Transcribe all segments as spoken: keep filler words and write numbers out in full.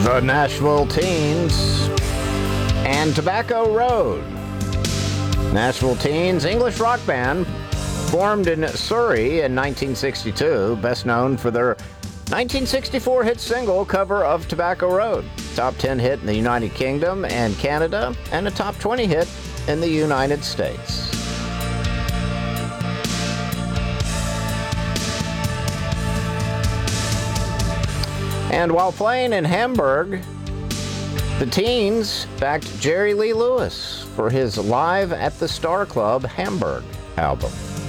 The Nashville Teens and Tobacco Road. Nashville Teens, English rock band, formed in Surrey in nineteen sixty-two, best known for their nineteen sixty-four hit single cover of Tobacco Road. Top ten hit in the United Kingdom and Canada, and a top twenty hit in the United States. And while playing in Hamburg, the Teens backed Jerry Lee Lewis for his Live at the Star Club Hamburg album.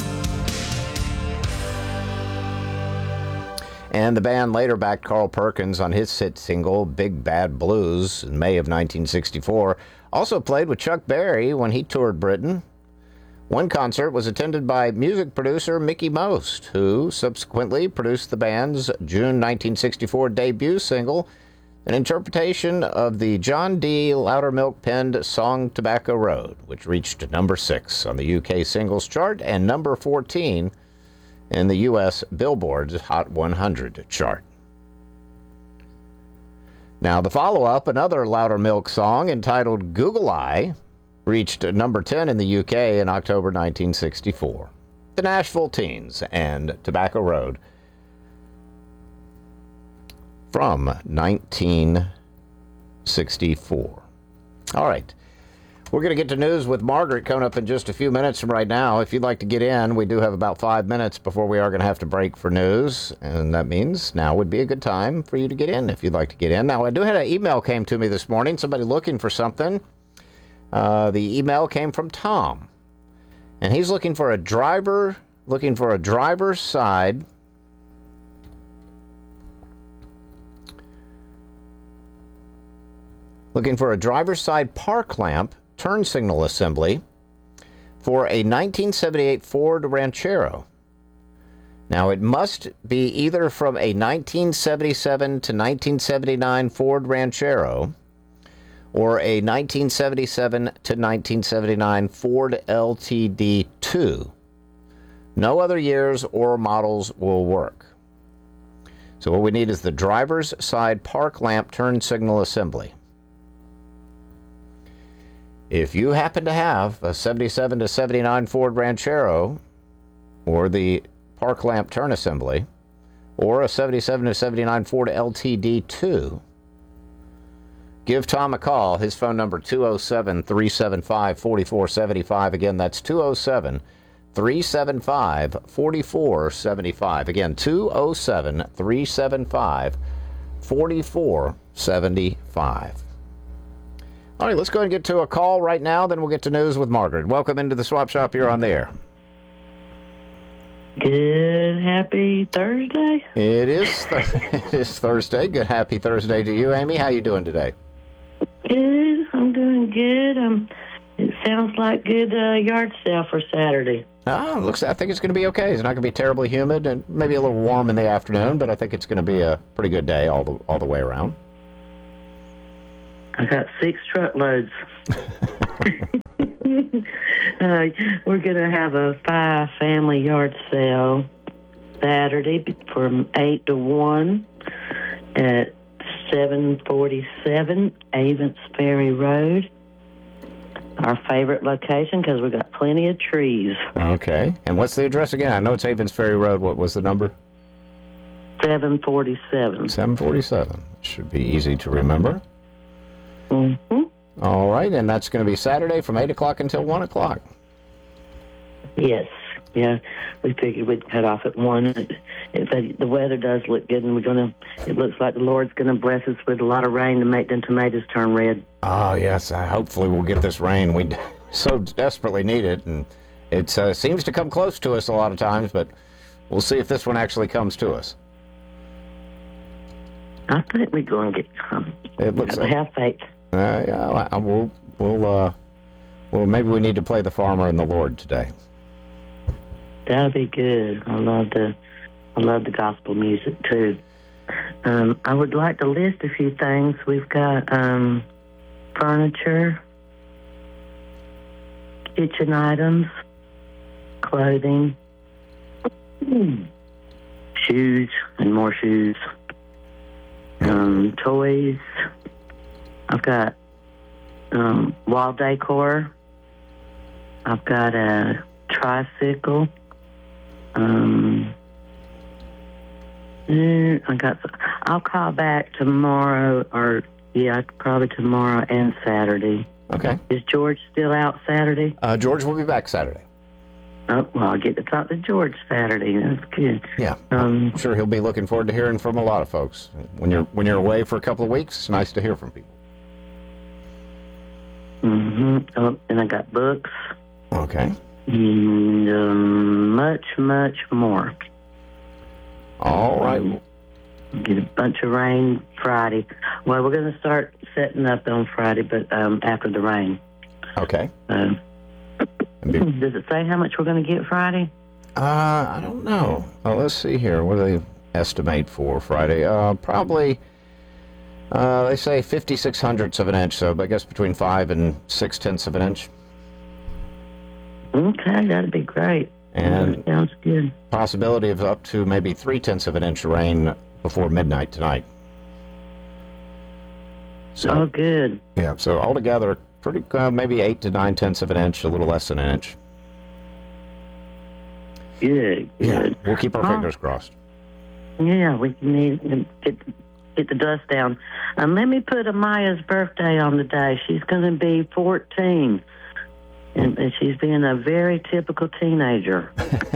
And the band later backed Carl Perkins on his hit single Big Bad Blues in May of nineteen sixty-four. Also played with Chuck Berry when he toured Britain. One concert was attended by music producer Mickey Most, who subsequently produced the band's June nineteen sixty-four debut single, an interpretation of the John D. Loudermilk penned song Tobacco Road, which reached number six on the U K singles chart and number fourteen in the U S Billboard's Hot one hundred chart. Now, the follow-up, another Loudermilk song entitled Google Eye, reached number ten in the U K in October nineteen sixty-four. The Nashville Teens and Tobacco Road from nineteen sixty-four. All right. We're going to get to news with Margaret coming up in just a few minutes from right now. If you'd like to get in, we do have about five minutes before we are going to have to break for news, and that means now would be a good time for you to get in if you'd like to get in. Now, I do have an email came to me this morning, somebody looking for something. Uh, the email came from Tom, and he's looking for a driver, looking for a driver's side looking for a driver's side park lamp turn signal assembly for a nineteen seventy-eight Ford Ranchero. Now, it must be either from a nineteen seventy-seven to nineteen seventy-nine Ford Ranchero or a nineteen seventy-seven to nineteen seventy-nine Ford L T D two. No other years or models will work. So what we need is the driver's side park lamp turn signal assembly. If you happen to have a seventy-seven to seventy-nine Ford Ranchero or the park lamp turn assembly or a seventy-seven to seventy-nine Ford L T D two, give Tom a call. His phone number, two oh seven, three seven five, four four seven five. Again, that's two oh seven, three seven five, four four seven five. Again, two oh seven, three seven five, four four seven five. All right, let's go ahead and get to a call right now, then we'll get to news with Margaret. Welcome into the Swap Shop. You're on the air. Good, happy Thursday. It is, th- it is Thursday. Good, happy Thursday to you, Amy. How you doing today? Good, I'm doing good. Um, it sounds like good uh, yard sale for Saturday. Ah, looks. I think it's going to be okay. It's not going to be terribly humid and maybe a little warm in the afternoon, but I think it's going to be a pretty good day all the all the way around. I got six truckloads. uh, we're going to have a five-family yard sale Saturday from eight to one at seven forty-seven Avents Ferry Road. Our favorite location because we've got plenty of trees. Okay. And what's the address again? I know it's Avents Ferry Road. What was the number? seven forty-seven. seven forty-seven. Should be easy to remember. Mm-hmm. All right, and that's going to be Saturday from eight o'clock until one o'clock. Yes, yeah. We figured we'd cut off at one. If the, the weather does look good, and we're going to, it looks like the Lord's going to bless us with a lot of rain to make them tomatoes turn red. Oh, yes. Uh, hopefully we'll get this rain. We so desperately need it, and it uh, seems to come close to us a lot of times, but we'll see if this one actually comes to us. I think we're going to get some. It looks like. Have faith. Uh, yeah, I, we'll, we'll, uh, well, maybe we need to play the farmer and the Lord today. That'll be good. I love the, I love the gospel music too. Um, I would like to list a few things. We've got um, furniture, kitchen items, clothing, shoes and more shoes, um, toys, I've got um, wall decor. I've got a tricycle. Um, mm, I got. I'll call back tomorrow, or yeah, probably tomorrow and Saturday. Okay. Is George still out Saturday? Uh, George will be back Saturday. Oh, well, I'll get to talk to George Saturday. That's good. Yeah. Um, I'm sure he'll be looking forward to hearing from a lot of folks. When you're when you're away for a couple of weeks, it's nice to hear from people. mm-hmm. Oh, and I got books. Okay. And um, much, much more. All right. Get a bunch of rain Friday. Well, we're going to start setting up on Friday, but um, after the rain. Okay. Uh, And be- does it say how much we're going to get Friday? Uh, I don't know. Well, let's see here. What do they estimate for Friday? Uh, probably, uh, they say fifty-six hundredths of an inch, so I guess between five and six tenths of an inch. Okay, that'd be great. And That sounds good. possibility of up to maybe three tenths of an inch of rain before midnight tonight. So, Oh, good. yeah, so altogether, pretty, uh, maybe eight to nine tenths of an inch, a little less than an inch. Good, good. We'll keep our Oh. fingers crossed. Yeah, we need to get, get the dust down. Um, let me put Amaya's birthday on the day. She's going to be fourteen. And, and she's being a very typical teenager.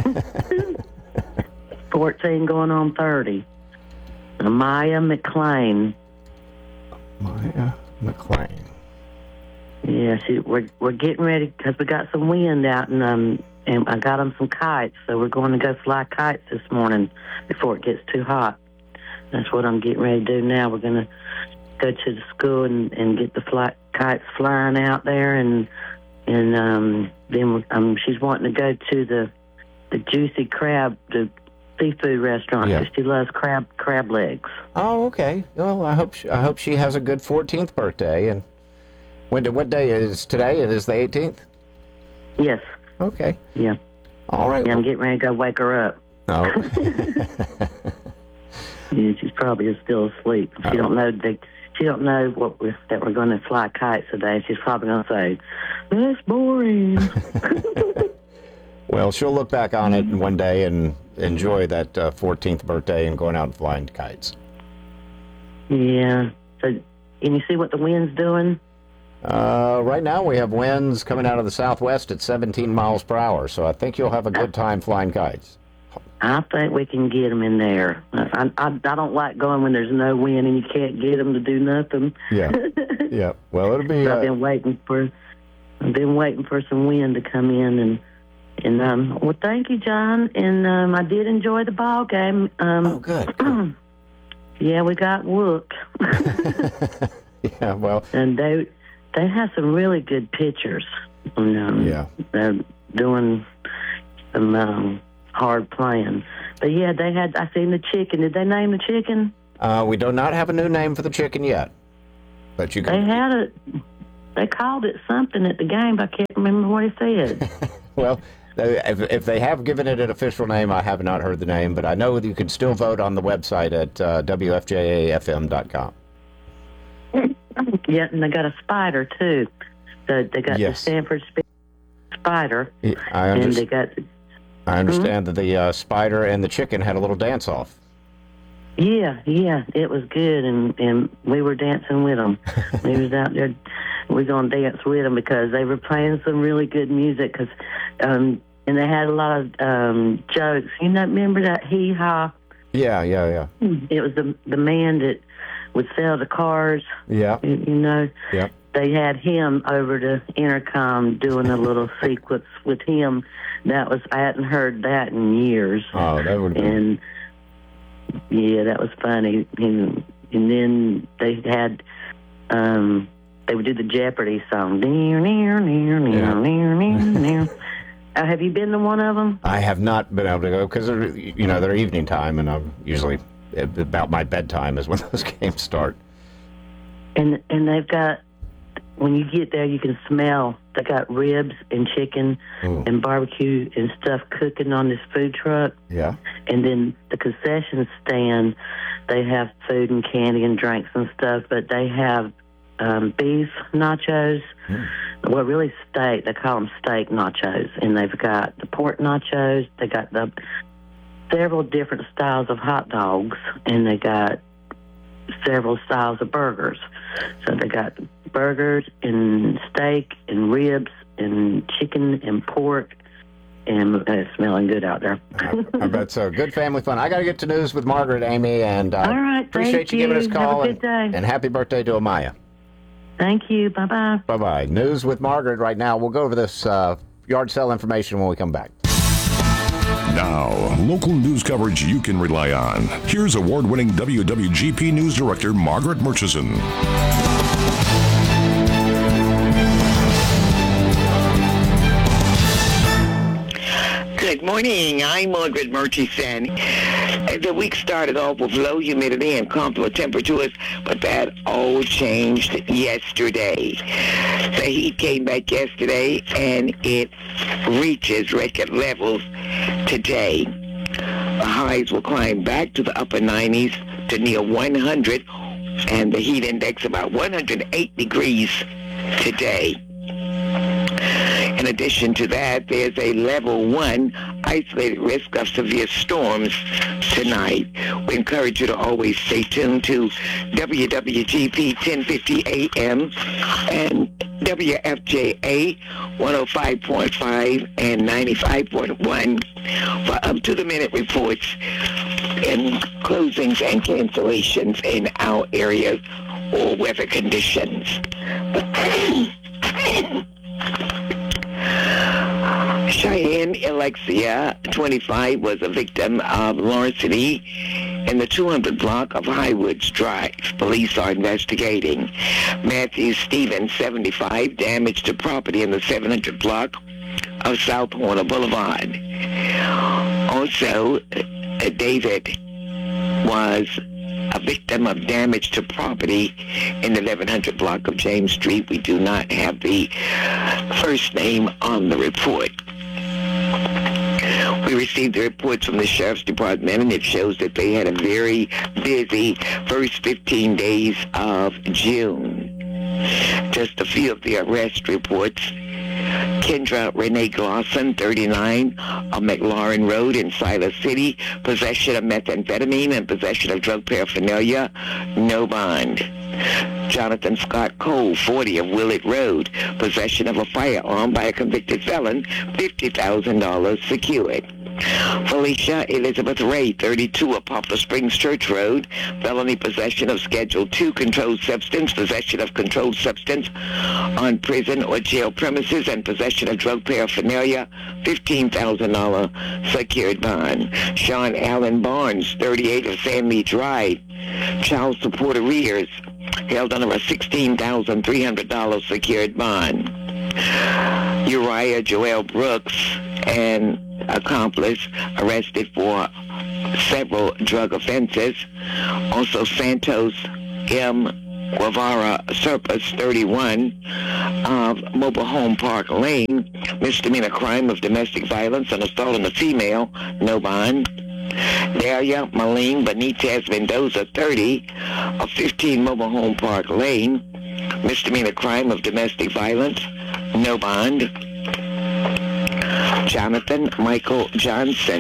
fourteen going on thirty. Amaya McLean. Maya McLean. Yeah, she, we're, we're getting ready because we got some wind out, and um, and I got them some kites, so we're going to go fly kites this morning before it gets too hot. That's what I'm getting ready to do now. We're going to go to the school and, and get the fly, kites flying out there, and and um, then um, she's wanting to go to the the Juicy Crab, the seafood restaurant, Yeah. because she loves crab crab legs. Oh, okay. Well, I hope she, I hope she has a good fourteenth birthday. And when what day is today? It is the eighteenth. Yes, Okay. yeah. All right. Yeah, I'm getting ready to go wake her up. Oh. Yeah, she's probably still asleep. She Oh. don't know the, she don't know what we're, that we're going to fly kites today. She's probably going to say, "That's boring." Well, she'll look back on it one day and enjoy that uh, fourteenth birthday and going out and flying kites. Yeah. So, can you see what the wind's doing? Uh, right now we have winds coming out of the southwest at seventeen miles per hour, so I think you'll have a good time flying kites. I think we can get them in there. I, I, I don't like going when there's no wind and you can't get them to do nothing. Yeah. Yeah. Well, it'll be. So I've Uh, been waiting for, I've been waiting for some wind to come in, and and um. Well, thank you, John. And um, I did enjoy the ball game. Um, oh, good. Yeah, we got whooped. Yeah. Well. And they they have some really good pitchers. And, um, Yeah. They're doing some um, hard playing. But yeah, they had. I seen the chicken. Did they name the chicken? Uh, we do not have a new name for the chicken yet, but you They can. had it. They called it something at the game, but I can't remember what he said. Well, they- if, if they have given it an official name, I have not heard the name, but I know that you can still vote on the website at uh, W F J A F M dot com. Yeah, and they got a spider too. So they got Yes. the Stanford sp- spider, I, and under- they got. I understand that the uh, spider and the chicken had a little dance off. Yeah, yeah, it was good, and, and we were dancing with them. We was out there, we gonna dance with them because they were playing some really good music. Cause, um, and they had a lot of um, jokes. You know, remember that hee haw? Yeah, yeah, yeah. It was the the man that would sell the cars. Yeah, You, you know, yeah. they had him over the intercom doing a little sequence with him. That was I hadn't heard that in years. Oh, that would have been. And yeah, that was funny. And, and then they had, um, they would do the Jeopardy song. Near, near, near, near, Yeah. near, near, near. Uh, have you been to one of them? I have not been able to go because they're, you know, they're evening time, and I'm usually about my bedtime is when those games start. And and they've got, when you get there, you can smell. They got ribs and chicken Ooh. and barbecue and stuff cooking on this food truck. Yeah. And then the concession stand, they have food and candy and drinks and stuff, but they have um, beef nachos. Mm. Well, really steak. They call them steak nachos. And they've got the pork nachos. They got the several different styles of hot dogs. And they got several styles of burgers. So they got burgers and steak and ribs and chicken and pork. And it's smelling good out there. I bet so. Good family fun. I got to get to news with Margaret, Amy, and uh, all right, appreciate you, you giving us a call. Have a good and, day. And happy birthday to Amaya. Thank you. Bye-bye. Bye-bye. News with Margaret right now. We'll go over this uh, yard sale information when we come back. Now, local news coverage you can rely on. Here's award-winning W W G P News Director Margaret Murchison. Good morning. I'm Margaret Murchison. The week started off with low humidity and comfortable temperatures, but that all changed yesterday. The heat came back yesterday, and it reaches record levels today. The highs will climb back to the upper nineties to near one hundred, and the heat index about one hundred eight degrees today. In addition to that, there's a level one isolated risk of severe storms tonight. We encourage you to always stay tuned to W W G P ten fifty A M and W F J A one oh five point five and ninety-five point one for up-to-the-minute reports and closings and cancellations in our areas or weather conditions. Cheyenne Alexia, twenty-five, was a victim of larceny in the two hundred block of Highwoods Drive. Police are investigating. Matthew Stevens, seventy-five, damage to property in the seven hundred block of South Horner Boulevard. Also, uh, David was a victim of damage to property in the eleven hundred block of James Street. We do not have the first name on the report. We received the reports from the Sheriff's Department, and it shows that they had a very busy first fifteen days of June. Just a few of the arrest reports. Kendra Renee Glosson, thirty-nine, of McLaurin Road in Siler City, possession of methamphetamine and possession of drug paraphernalia, no bond. Jonathan Scott Cole, forty, of Willett Road, possession of a firearm by a convicted felon, fifty thousand dollars secured. Felicia Elizabeth Ray, thirty-two, of Poplar Springs Church Road, felony possession of Schedule two controlled substance, possession of controlled substance on prison or jail premises, and possession of drug paraphernalia, fifteen thousand dollars secured bond. Sean Allen Barnes, thirty-eight, of Sandy Drive, child support arrears, held under a sixteen thousand three hundred dollars secured bond. Uriah Joel Brooks, an accomplice, arrested for several drug offenses. Also, Santos M. Guevara Serpas, thirty-one, of Mobile Home Park Lane, misdemeanor crime of domestic violence and assault on a female, no bond. Daria Malene Benitez Mendoza, thirty, of fifteen Mobile Home Park Lane, misdemeanor crime of domestic violence, no bond. Jonathan Michael Johnson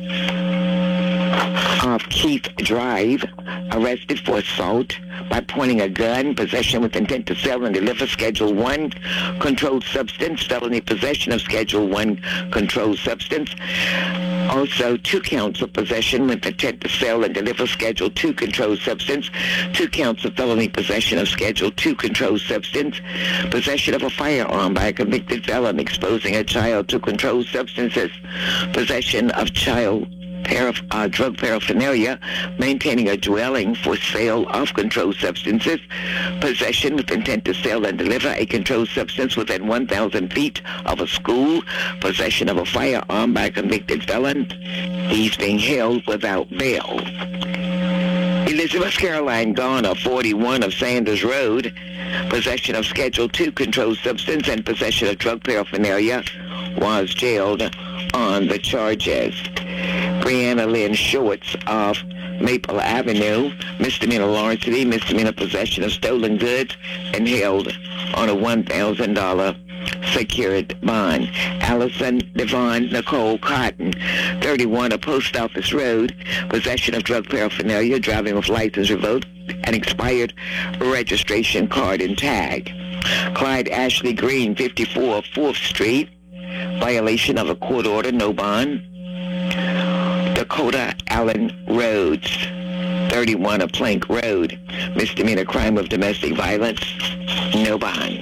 of Keith Drive, arrested for assault by pointing a gun, possession with intent to sell and deliver Schedule one controlled substance, felony possession of Schedule one controlled substance. Also, two counts of possession with intent to sell and deliver Schedule two controlled substance, two counts of felony possession of Schedule two controlled substance, possession of a firearm by a convicted felon exposing a child to controlled substances, possession of child Paraph- uh, drug paraphernalia, maintaining a dwelling for sale of controlled substances, possession with intent to sell and deliver a controlled substance within one thousand feet of a school, possession of a firearm by a convicted felon. He's being held without bail. Elizabeth Caroline Garner, forty-one, of Sanders Road, possession of Schedule two controlled substance and possession of drug paraphernalia, was jailed on the charges. Brianna Lynn Schwartz of Maple Avenue, misdemeanor larceny, misdemeanor possession of stolen goods, and held on a one thousand dollars secured bond. Allison Devon Nicole Cotton, thirty-one, of Post Office Road, possession of drug paraphernalia, driving with license revoked, and expired registration card and tag. Clyde Ashley Green, fifty-four, fourth Street, violation of a court order, no bond. Dakota Allen Rhodes, thirty-one, of Plank Road, misdemeanor crime of domestic violence, no bond.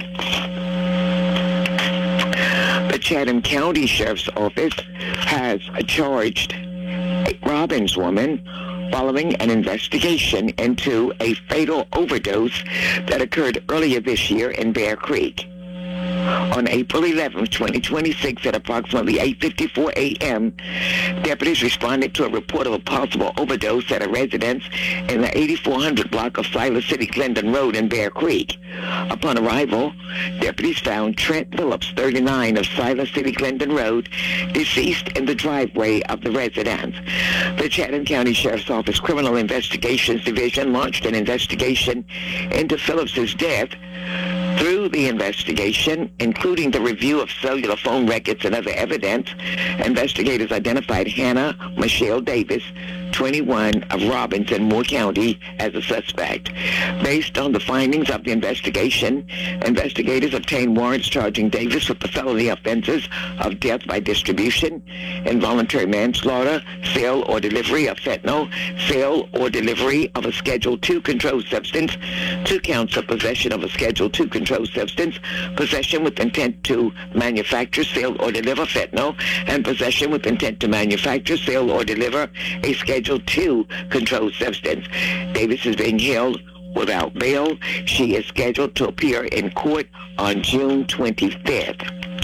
The Chatham County Sheriff's Office has charged a Robbins woman following an investigation into a fatal overdose that occurred earlier this year in Bear Creek. On April eleventh, twenty twenty-six, at approximately eight fifty-four a.m., deputies responded to a report of a possible overdose at a residence in the eighty-four hundred block of Silas City Glendon Road in Bear Creek. Upon arrival, deputies found Trent Phillips, thirty-nine, of Silas City Glendon Road, deceased in the driveway of the residence. The Chatham County Sheriff's Office Criminal Investigations Division launched an investigation into Phillips's death. Through the investigation, including the review of cellular phone records and other evidence, investigators identified Hannah Michelle Davis, twenty-one, of Robbins in Moore County, as a suspect. Based on the findings of the investigation, investigators obtained warrants charging Davis with the felony offenses of death by distribution, involuntary manslaughter, sale or delivery of fentanyl, sale or delivery of a Schedule two controlled substance, two counts of possession of a Schedule two controlled substance, possession with intent to manufacture, sale, or deliver fentanyl, and possession with intent to manufacture, sale, or deliver a Schedule two controlled substance. Davis is being held without bail. She is scheduled to appear in court on June twenty-fifth.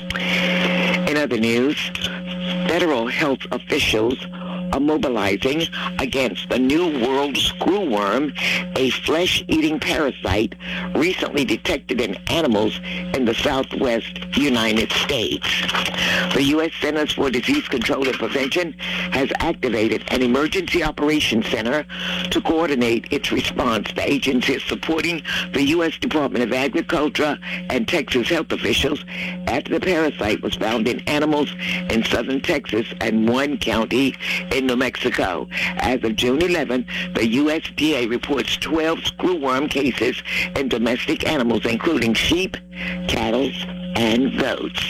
In other news, federal health officials are mobilizing against the New World screwworm, a flesh-eating parasite recently detected in animals in the southwest United States. The U S Centers for Disease Control and Prevention has activated an emergency operations center to coordinate its response. The agency is supporting the U S Department of Agriculture and Texas health officials after the parasite was found in animals in southern Texas and one county in New Mexico. As of June eleventh, the U S D A reports twelve screwworm cases in domestic animals, including sheep, cattle, and goats.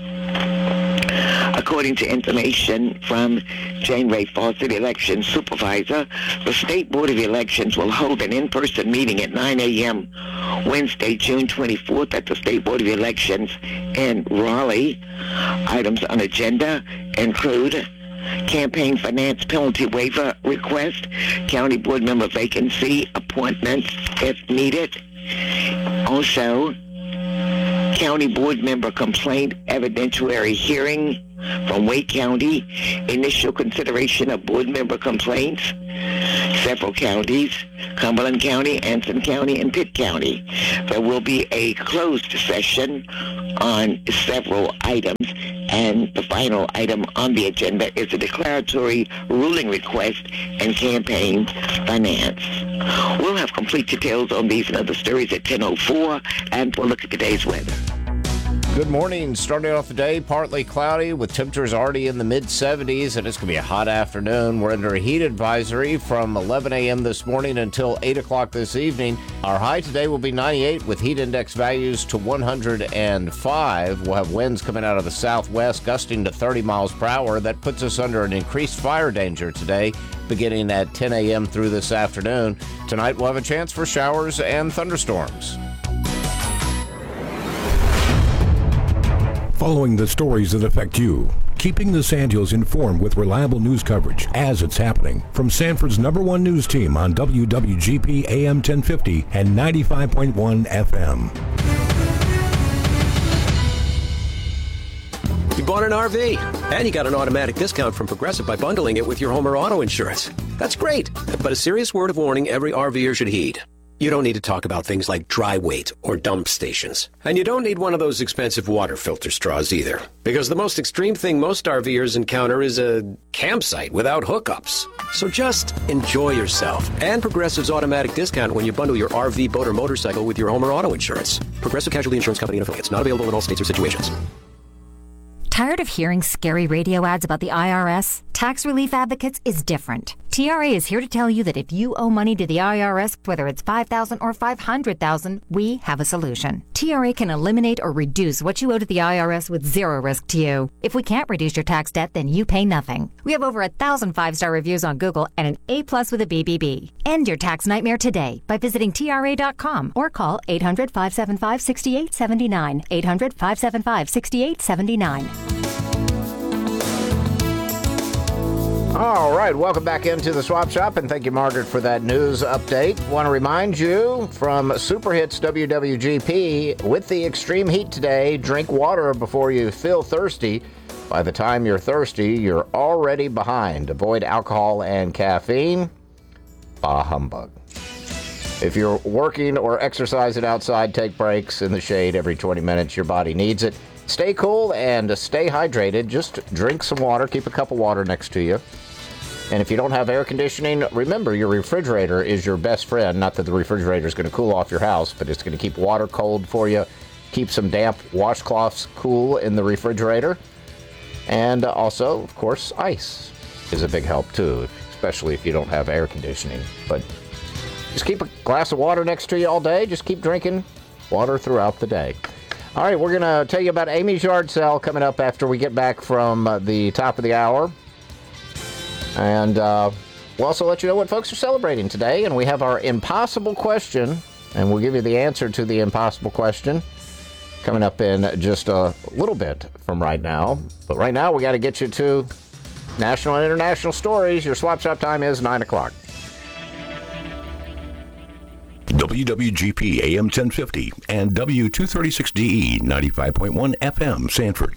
According to information from Jane Ray Fawcett, election supervisor, the State Board of Elections will hold an in-person meeting at nine a.m. Wednesday, June twenty-fourth, at the State Board of Elections in Raleigh. Items on agenda include campaign finance penalty waiver request, county board member vacancy appointments if needed. Also, county board member complaint evidentiary hearing from Wake County, initial consideration of board member complaints, several counties, Cumberland County, Anson County, and Pitt County. There will be a closed session on several items, and the final item on the agenda is a declaratory ruling request and campaign finance. We'll have complete details on these and other stories at ten oh four, and we'll look at today's weather. Good morning. Starting off the day, partly cloudy with temperatures already in the mid seventies, and it's going to be a hot afternoon. We're under a heat advisory from eleven a.m. this morning until eight o'clock this evening. Our high today will be ninety-eight with heat index values to one hundred five. We'll have winds coming out of the southwest gusting to thirty miles per hour. That puts us under an increased fire danger today, beginning at ten a.m. through this afternoon. Tonight we'll have a chance for showers and thunderstorms. Following the stories that affect you, keeping the Sand Hills informed with reliable news coverage as it's happening. From Sanford's number one news team on W W G P A M ten fifty and ninety-five point one F M. You bought an R V, and you got an automatic discount from Progressive by bundling it with your home or auto insurance. That's great, but a serious word of warning every RVer should heed. You don't need to talk about things like dry weight or dump stations. And you don't need one of those expensive water filter straws either. Because the most extreme thing most RVers encounter is a campsite without hookups. So just enjoy yourself. And Progressive's automatic discount when you bundle your R V, boat, or motorcycle with your home or auto insurance. Progressive Casualty Insurance Company and affiliates. Not available in all states or situations. Tired of hearing scary radio ads about the I R S? Tax Relief Advocates is different. T R A is here to tell you that if you owe money to the I R S, whether it's five thousand dollars or five hundred thousand dollars, we have a solution. T R A can eliminate or reduce what you owe to the I R S with zero risk to you. If we can't reduce your tax debt, then you pay nothing. We have over a thousand five-star reviews on Google and an A plus with a B B B. End your tax nightmare today by visiting T R A dot com or call eight hundred, five seven five, six eight seven nine, eight hundred, five seven five, six eight seven nine. All right, welcome back into the Swap Shop, and thank you, Margaret, for that news update. Want to remind you from Super Hits W W G P, with the extreme heat today, drink water before you feel thirsty. By the time you're thirsty, you're already behind. Avoid alcohol and caffeine. Bah humbug. If you're working or exercising outside, take breaks in the shade every twenty minutes. Your body needs it. Stay cool and stay hydrated. Just drink some water. Keep a cup of water next to you. And if you don't have air conditioning, remember your refrigerator is your best friend. Not that the refrigerator is going to cool off your house, but it's going to keep water cold for you. Keep some damp washcloths cool in the refrigerator. And also, of course, ice is a big help too, especially if you don't have air conditioning. But just keep a glass of water next to you all day. Just keep drinking water throughout the day. All right, we're going to tell you about Amy's Yard Sale coming up after we get back from uh, the top of the hour. And uh, we'll also let you know what folks are celebrating today. And we have our impossible question, and we'll give you the answer to the impossible question coming up in just a little bit from right now. But right now, we got to get you to national and international stories. Your Swap Shop time is nine o'clock. W W G P A M ten fifty and W two thirty-six D E ninety-five point one F M Sanford.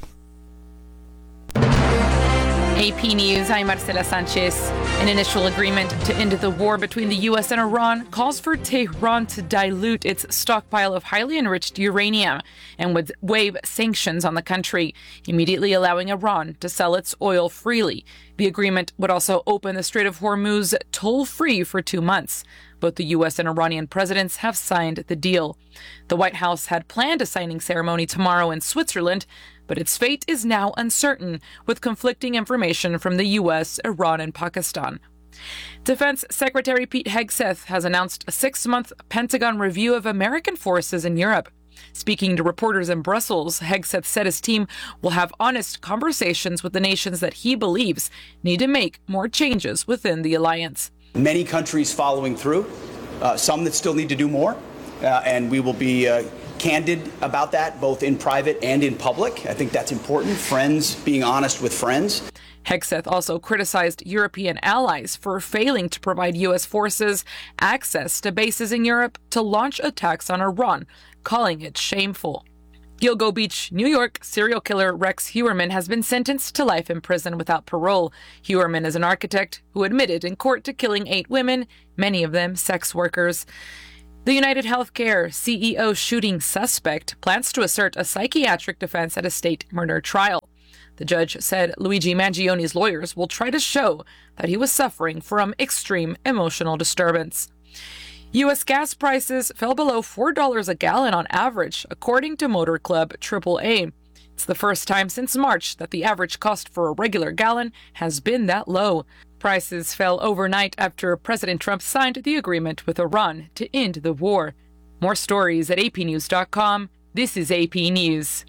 A P News, I'm Marcela Sanchez. An initial agreement to end the war between the U S and Iran calls for Tehran to dilute its stockpile of highly enriched uranium and would waive sanctions on the country, immediately allowing Iran to sell its oil freely. The agreement would also open the Strait of Hormuz toll-free for two months. Both the U S and Iranian presidents have signed the deal. The White House had planned a signing ceremony tomorrow in Switzerland, but its fate is now uncertain, with conflicting information from the U S, Iran, and Pakistan. Defense Secretary Pete Hegseth has announced a six-month Pentagon review of American forces in Europe. Speaking to reporters in Brussels, Hegseth said his team will have honest conversations with the nations that he believes need to make more changes within the alliance. Many countries following through, uh, some that still need to do more, uh, and we will be uh, candid about that, both in private and in public. I think that's important, friends being honest with friends. Hegseth also criticized European allies for failing to provide U S forces access to bases in Europe to launch attacks on Iran, calling it shameful. Gilgo Beach, New York, serial killer Rex Heuermann has been sentenced to life in prison without parole. Heuermann is an architect who admitted in court to killing eight women, many of them sex workers. The United Healthcare C E O shooting suspect plans to assert a psychiatric defense at a state murder trial. The judge said Luigi Mangioni's lawyers will try to show that he was suffering from extreme emotional disturbance. U S gas prices fell below four dollars a gallon on average, according to Motor Club triple A. It's the first time since March that the average cost for a regular gallon has been that low. Prices fell overnight after President Trump signed the agreement with Iran to end the war. More stories at A P news dot com. This is A P News.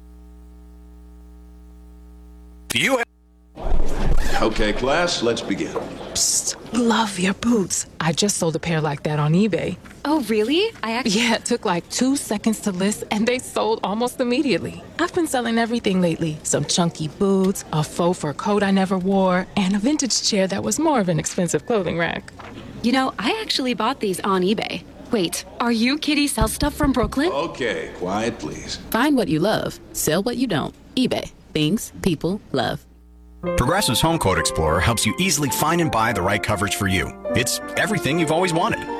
You Okay, class, let's begin. Psst, love your boots. I just sold a pair like that on eBay. Oh, really? I actually... Yeah, it took like two seconds to list, and they sold almost immediately. I've been selling everything lately. Some chunky boots, a faux fur coat I never wore, and a vintage chair that was more of an expensive clothing rack. You know, I actually bought these on eBay. Wait, are you Kitty Sell Stuff from Brooklyn? Okay, quiet, please. Find what you love. Sell what you don't. eBay. Things people love. Progressive's Home Quote Explorer helps you easily find and buy the right coverage for you. It's everything you've always wanted.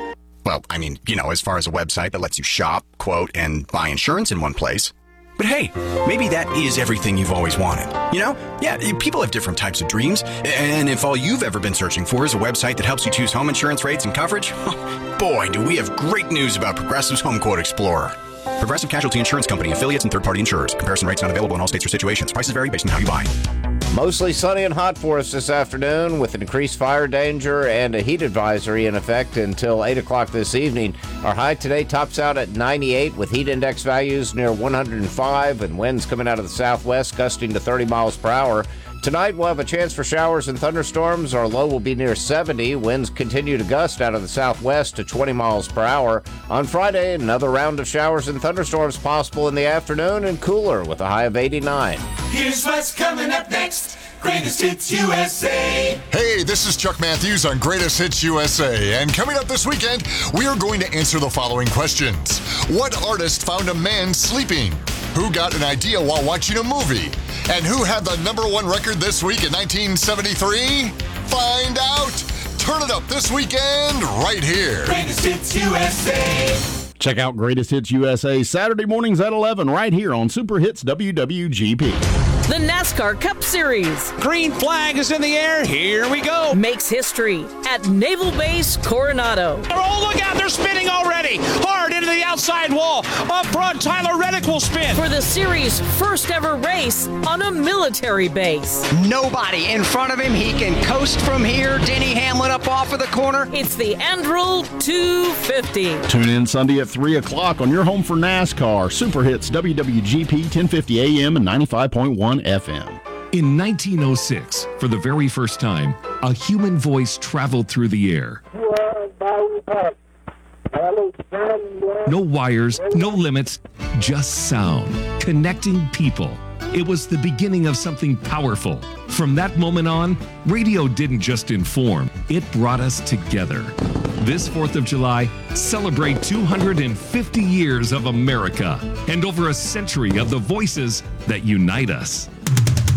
Well, I mean, you know, as far as a website that lets you shop, quote, and buy insurance in one place. But hey, maybe that is everything you've always wanted. You know? Yeah, people have different types of dreams. And if all you've ever been searching for is a website that helps you choose home insurance rates and coverage, boy, do we have great news about Progressive's Home Quote Explorer. Progressive Casualty Insurance Company, affiliates, and third-party insurers. Comparison rates not available in all states or situations. Prices vary based on how you buy. Mostly sunny and hot for us this afternoon with increased fire danger and a heat advisory in effect until eight o'clock this evening. Our high today tops out at ninety-eight with heat index values near one hundred five and winds coming out of the southwest gusting to thirty miles per hour. Tonight, we'll have a chance for showers and thunderstorms. Our low will be near seventy. Winds continue to gust out of the southwest to twenty miles per hour. On Friday, another round of showers and thunderstorms possible in the afternoon and cooler with a high of eighty-nine. Here's what's coming up next. Greatest Hits U S A. Hey, this is Chuck Matthews on Greatest Hits U S A. And coming up this weekend, we are going to answer the following questions. What artist found a man sleeping? Who got an idea while watching a movie? And who had the number one record this week in nineteen seventy-three? Find out. Turn it up this weekend right here. Greatest Hits U S A. Check out Greatest Hits U S A Saturday mornings at eleven right here on Super Hits W W G P. The NASCAR Cup Series. Green flag is in the air. Here we go. Makes history at Naval Base Coronado. Oh, look out. They're spinning already. Hard into the outside wall. Up front, Tyler Reddick will spin. For the series' first ever race on a military base. Nobody in front of him. He can coast from here. Denny Hamlin up off of the corner. It's the Andrew two fifty. Tune in Sunday at three o'clock on your home for NASCAR. Super Hits W W G P ten fifty A M and ninety-five point one F M. In nineteen oh six, for the very first time, a human voice traveled through the air. No wires, no limits, just sound, connecting people. It was the beginning of something powerful. From that moment on, radio didn't just inform, it brought us together. This fourth of July, celebrate two hundred fifty years of America and over a century of the voices that unite us.